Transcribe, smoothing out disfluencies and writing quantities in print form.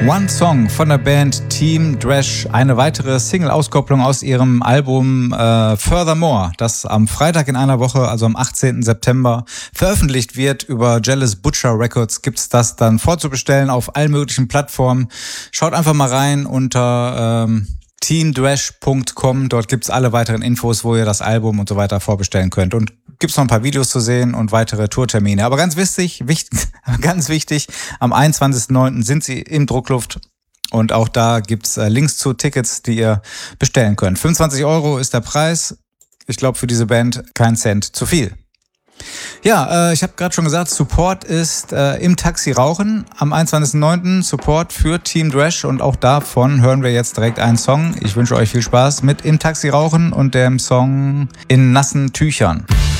One Song von der Band Team Dresch, eine weitere Single-Auskopplung aus ihrem Album Furthermore, das am Freitag in einer Woche, also am 18. September, veröffentlicht wird. Über Jealous Butcher Records gibt's das dann vorzubestellen auf allen möglichen Plattformen. Schaut einfach mal rein unter teamdresch.com, dort gibt's alle weiteren Infos, wo ihr das Album und so weiter vorbestellen könnt. Und gibt's noch ein paar Videos zu sehen und weitere Tourtermine. Aber ganz wichtig, am 21.09. sind sie im Druckluft und auch da gibt's Links zu Tickets, die ihr bestellen könnt. 25 € ist der Preis. Ich glaube, für diese Band kein Cent zu viel. Ja, ich habe gerade schon gesagt, Support ist im Taxi rauchen. Am 21.09. Support für Team Dresch und auch davon hören wir jetzt direkt einen Song. Ich wünsche euch viel Spaß mit Im Taxi rauchen und dem Song In nassen Tüchern.